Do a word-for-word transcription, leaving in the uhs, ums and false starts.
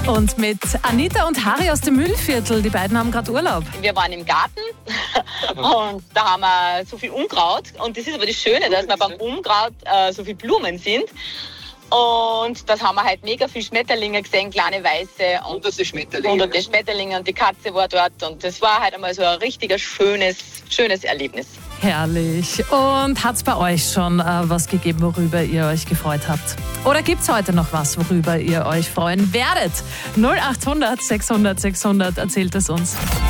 Und mit Anita und Harry aus dem Mühlviertel. Die beiden haben gerade Urlaub. Wir waren im Garten und da haben wir so viel Unkraut. Und das ist aber das Schöne, dass wir beim Unkraut äh, so viele Blumen sind. Und das haben wir halt mega viele Schmetterlinge gesehen, kleine weiße. Und hunderte Schmetterlinge. Hunderte Schmetterlinge und die Katze war dort. Und das war halt einmal so ein richtiger schönes, schönes Erlebnis. Herrlich. Und hat es bei euch schon äh, was gegeben, worüber ihr euch gefreut habt? Oder gibt es heute noch was, worüber ihr euch freuen werdet? null acht hundert sechshundert sechshundert, erzählt es uns.